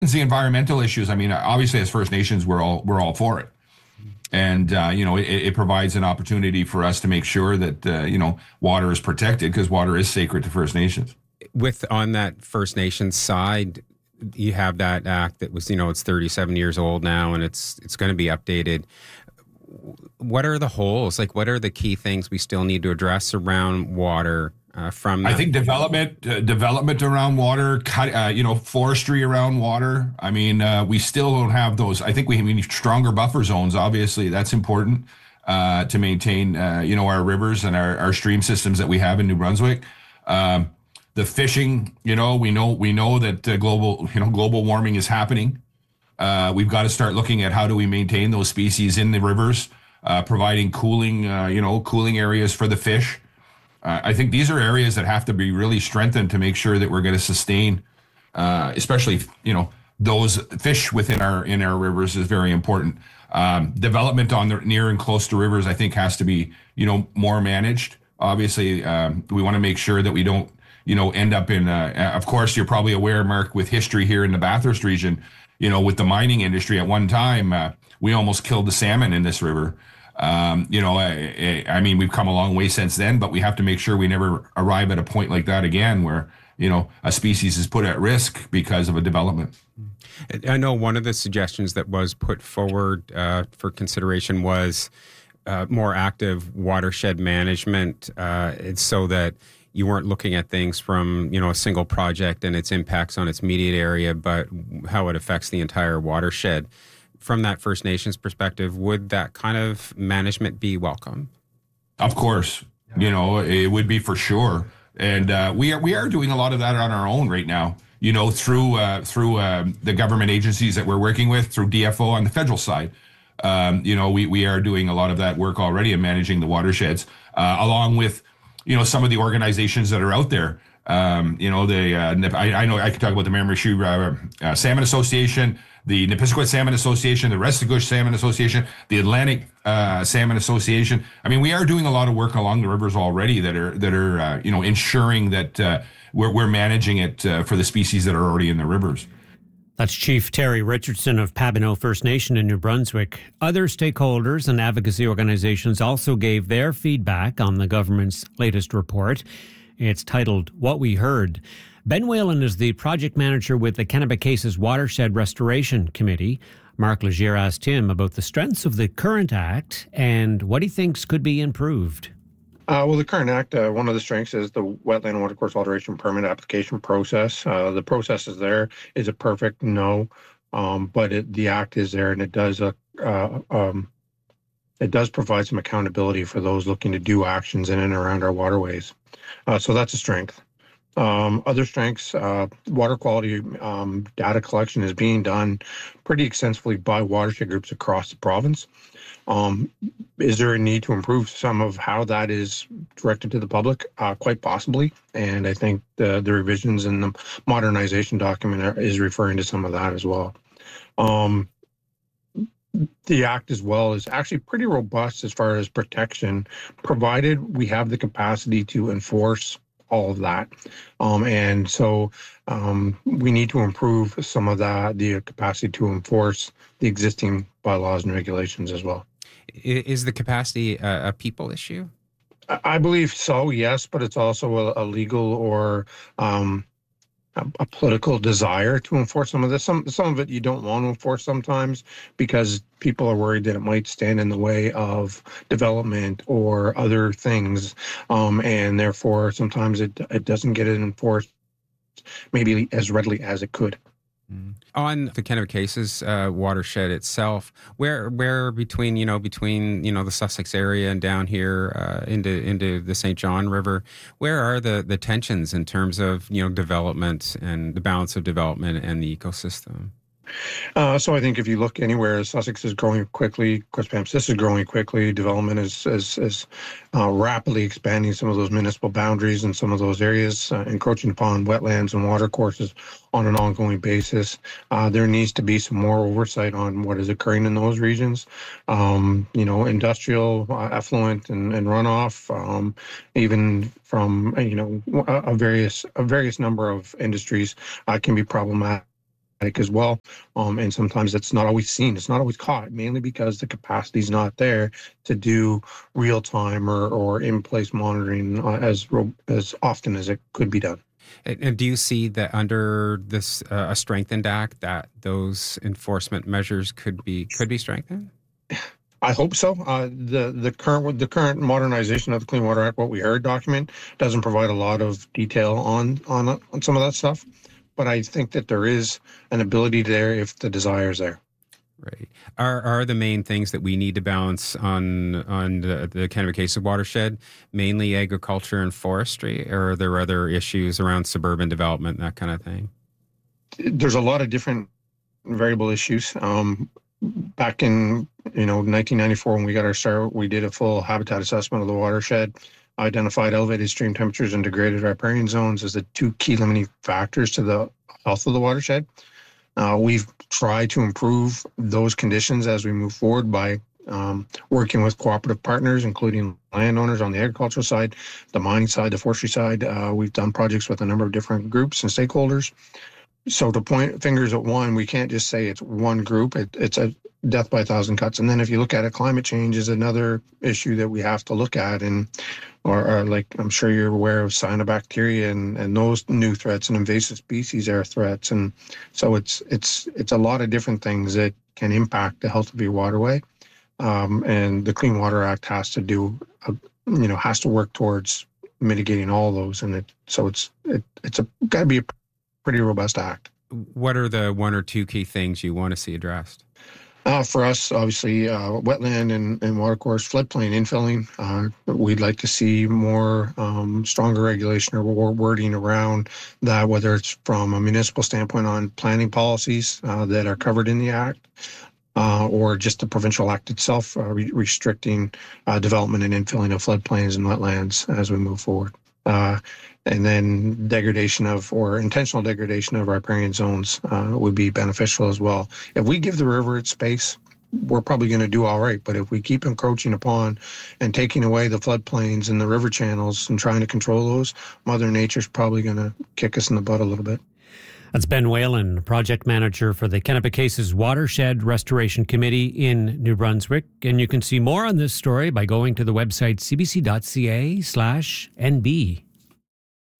the environmental issues, I mean, obviously as First Nations, we're all for it. And, it provides an opportunity for us to make sure that, water is protected because water is sacred to First Nations. With on that First Nations side, you have that act that was, it's 37 years old now and it's going to be updated. What are the holes? Like, what are the key things we still need to address around water from that? I think development around water, forestry around water. I mean, we still don't have those. I think we need stronger buffer zones. Obviously, that's important to maintain, our rivers and our stream systems that we have in New Brunswick. The fishing, we know that global warming is happening. We've got to start looking at how do we maintain those species in the rivers, providing cooling areas for the fish. I think these are areas that have to be really strengthened to make sure that we're going to sustain, especially, those fish in our rivers is very important. Development on the near and close to rivers, I think, has to be, more managed. Obviously, we want to make sure that we don't, end up in, of course, you're probably aware, Mark, with history here in the Bathurst region, with the mining industry at one time, we almost killed the salmon in this river. I mean, we've come a long way since then, but we have to make sure we never arrive at a point like that again where, a species is put at risk because of a development. I know one of the suggestions that was put forward for consideration was more active watershed management, so that you weren't looking at things from, a single project and its impacts on its immediate area, but how it affects the entire watershed. From that First Nations perspective, would that kind of management be welcome? Of course, it would be for sure. And we are doing a lot of that on our own right now, through the government agencies that we're working with, through DFO on the federal side. We are doing a lot of that work already in managing the watersheds, along with, some of the organizations that are out there. I know I could talk about the Miramichi Salmon Association, the Nipisiguit Salmon Association, the Restigouche Salmon Association, the Atlantic Salmon Association. I mean, we are doing a lot of work along the rivers already that are ensuring that we're managing it for the species that are already in the rivers. That's Chief Terry Richardson of Pabineau First Nation in New Brunswick. Other stakeholders and advocacy organizations also gave their feedback on the government's latest report. It's titled What We Heard. Ben Whalen is the project manager with the Kennebecasis Watershed Restoration Committee. Mark Legier asked him about the strengths of the current act and what he thinks could be improved. Well, the current act, one of the strengths is the wetland and watercourse alteration permit application process. The process is there. Is it perfect? No. But the act is there, and it does provide some accountability for those looking to do actions in and around our waterways. So that's a strength. Other strengths, water quality data collection is being done pretty extensively by watershed groups across the province. Is there a need to improve some of how that is directed to the public? Quite possibly. And I think the revisions in the modernization document is referring to some of that as well. The act as well is actually pretty robust as far as protection, provided we have the capacity to enforce all of that. And so we need to improve some of that, the capacity to enforce the existing bylaws and regulations as well. Is the capacity a people issue? I believe so, yes, but it's also a legal or a political desire to enforce some of this. Some of it you don't want to enforce sometimes because people are worried that it might stand in the way of development or other things, and therefore sometimes it doesn't get enforced maybe as readily as it could. On the Kennebecasis watershed itself, where between the Sussex area and down here into the St. John River, where are the tensions in terms of development and the balance of development and the ecosystem? So I think if you look anywhere, Sussex is growing quickly, Quispamsis is growing quickly, development is rapidly expanding some of those municipal boundaries in some of those areas, encroaching upon wetlands and watercourses on an ongoing basis. There needs to be some more oversight on what is occurring in those regions. Industrial effluent and runoff, even from a various number of industries can be problematic as well. And sometimes it's not always seen. It's not always caught, mainly because the capacity is not there to do real time or in place monitoring as often as it could be done. And do you see that under this a strengthened act that those enforcement measures could be strengthened? I hope so. The current modernization of the Clean Water Act, what we heard document, doesn't provide a lot of detail on some of that stuff. But I think that there is an ability there if the desire is there. Right. Are the main things that we need to balance on the Kennebecasis watershed mainly agriculture and forestry, or are there other issues around suburban development and that kind of thing? There's a lot of different variable issues. Back in 1994, when we got our start, we did a full habitat assessment of the watershed, identified elevated stream temperatures and degraded riparian zones as the two key limiting factors to the health of the watershed. We've tried to improve those conditions as we move forward by working with cooperative partners, including landowners on the agricultural side, the mining side, the forestry side. We've done projects with a number of different groups and stakeholders. So to point fingers at one, we can't just say it's one group. It's a death by a thousand cuts. And then if you look at it, climate change is another issue that we have to look at. And or like I'm sure you're aware of cyanobacteria and those new threats, and invasive species are threats. And so it's a lot of different things that can impact the health of your waterway. And the Clean Water Act has to has to work towards mitigating all those. And it's got to be a pretty robust act. What are the one or two key things you want to see addressed? For us, obviously, wetland and watercourse floodplain infilling. We'd like to see more stronger regulation or wording around that, whether it's from a municipal standpoint on planning policies that are covered in the Act, or just the provincial act itself restricting development and infilling of floodplains and wetlands as we move forward. And then degradation or intentional degradation of riparian zones would be beneficial as well. If we give the river its space, we're probably going to do all right. But if we keep encroaching upon and taking away the floodplains and the river channels and trying to control those, Mother Nature's probably going to kick us in the butt a little bit. That's Ben Whalen, project manager for the Kennebecasis Watershed Restoration Committee in New Brunswick. And you can see more on this story by going to the website cbc.ca/NB.